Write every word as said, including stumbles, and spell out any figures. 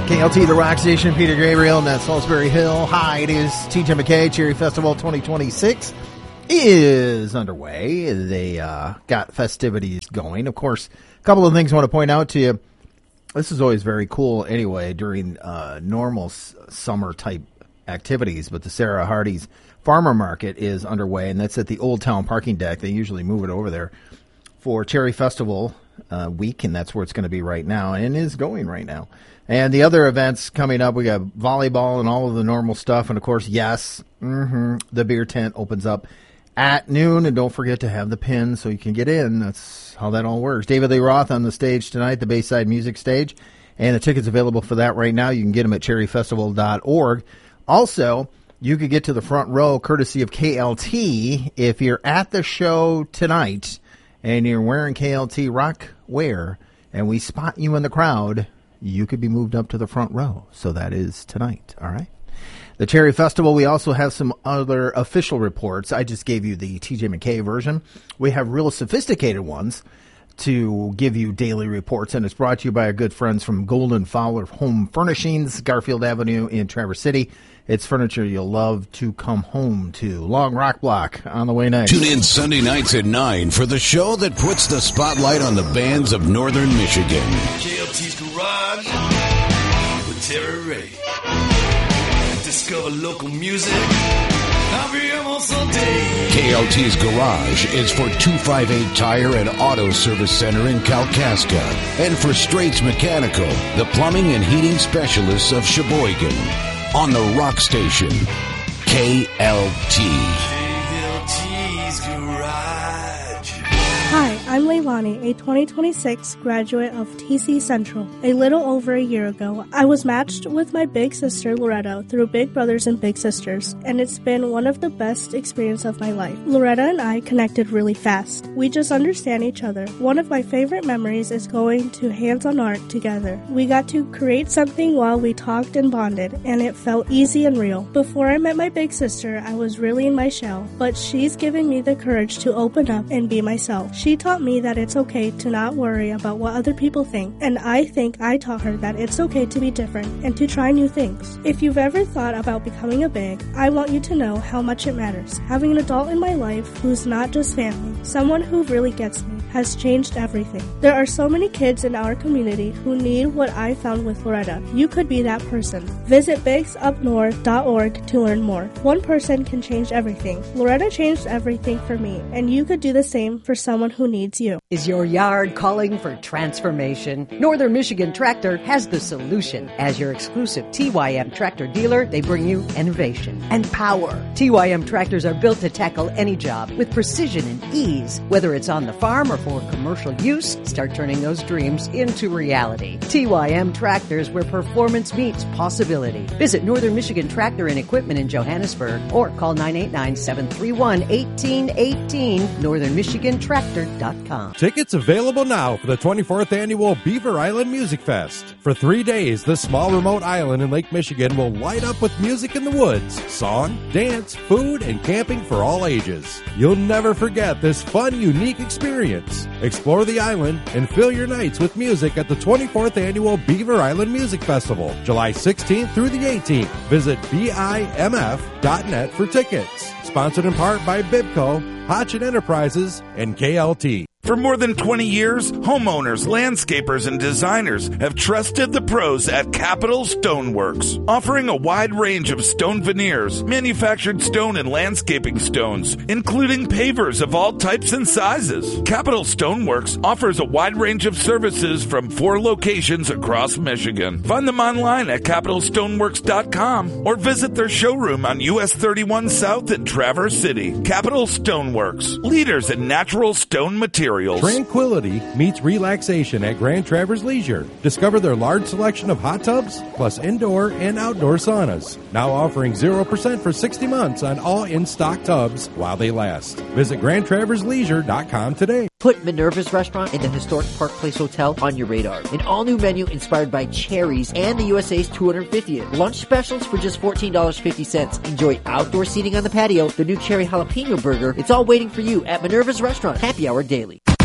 K L T, the Rock Station, Peter Gabriel, and that's Salisbury Hill. Hi, it is T J McKay. Cherry Festival twenty twenty-six is underway. They uh, got festivities going. Of course, a couple of things I want to point out to you. This is always very cool anyway during uh, normal s- summer-type activities, but the Sarah Hardy's Farmer Market is underway, and that's at the Old Town Parking Deck. They usually move it over there for Cherry Festival uh, week, and that's where it's going to be right now, and is going right now. And the other events coming up, we got volleyball and all of the normal stuff. And, of course, yes, mm-hmm, the beer tent opens up at noon. And don't forget to have the pin so you can get in. That's how that all works. David Lee Roth on the stage tonight, the Bayside Music Stage. And the tickets available for that right now. You can get them at cherry festival dot org. Also, you could get to the front row courtesy of K L T if you're at the show tonight and you're wearing K L T rock wear and we spot you in the crowd. You could be moved up to the front row. So that is tonight, all right? The Cherry Festival, we also have some other official reports. I just gave you the T J McKay version. We have real sophisticated ones to give you daily reports, and it's brought to you by our good friends from Golden Fowler Home Furnishings, Garfield Avenue in Traverse City. It's furniture you'll love to come home to. Long Rock Block on the way next. Tune in Sunday nights at nine for the show that puts the spotlight on the bands of Northern Michigan. K L T's Garage with Terry Ray. Discover local music. I'll be almost all day. K L T's Garage is for two fifty-eight Tire and Auto Service Center in Kalkaska. And for Straits Mechanical, the plumbing and heating specialists of Sheboygan. On the Rock Station, K L T. K L T's Garage. Hi, I'm Leilani, a twenty twenty-six graduate of T C Central. A little over a year ago, I was matched with my big sister Loretta through Big Brothers and Big Sisters, and it's been one of the best experiences of my life. Loretta and I connected really fast. We just understand each other. One of my favorite memories is going to hands-on art together. We got to create something while we talked and bonded, and it felt easy and real. Before I met my big sister, I was really in my shell, but she's given me the courage to open up and be myself. She taught me that it's okay to not worry about what other people think, and I think I taught her that it's okay to be different and to try new things. If you've ever thought about becoming a big, I want you to know how much it matters. Having an adult in my life who's not just family, someone who really gets me, has changed everything. There are so many kids in our community who need what I found with Loretta. You could be that person. Visit bigs up north dot org to learn more. One person can change everything. Loretta changed everything for me, and you could do the same for someone who needs you. Is your yard calling for transformation? Northern Michigan Tractor has the solution. As your exclusive T Y M tractor dealer, they bring you innovation and power. T Y M tractors are built to tackle any job with precision and ease. Whether it's on the farm or for commercial use, start turning those dreams into reality. T Y M tractors, where performance meets possibility. Visit Northern Michigan Tractor and Equipment in Johannesburg or call nine eight nine, seven three one, one eight one eight, northern michigan tractor dot com. Tickets available now for the twenty-fourth Annual Beaver Island Music Fest. For three days, this small remote island in Lake Michigan will light up with music in the woods, song, dance, food, and camping for all ages. You'll never forget this fun, unique experience. Explore the island and fill your nights with music at the twenty-fourth Annual Beaver Island Music Festival, July sixteenth through the eighteenth. Visit B I M F dot net for tickets. Sponsored in part by Bibco, Hotchin Enterprises, and K L T. For more than twenty years, homeowners, landscapers, and designers have trusted the pros at Capital Stoneworks, offering a wide range of stone veneers, manufactured stone and landscaping stones, including pavers of all types and sizes. Capital Stoneworks offers a wide range of services from four locations across Michigan. Find them online at capital stoneworks dot com or visit their showroom on U S thirty-one South in Traverse City. Capital Stoneworks, leaders in natural stone materials. Tranquility meets relaxation at Grand Traverse Leisure. Discover their large selection of hot tubs, plus indoor and outdoor saunas. Now offering zero percent for sixty months on all in-stock tubs while they last. Visit grand traverse leisure dot com today. Put Minerva's Restaurant and the historic Park Place Hotel on your radar. An all-new menu inspired by cherries and the U S A's two hundred fiftieth. Lunch specials for just fourteen dollars and fifty cents. Enjoy outdoor seating on the patio, the new cherry jalapeno burger. It's all waiting for you at Minerva's Restaurant. Happy hour daily.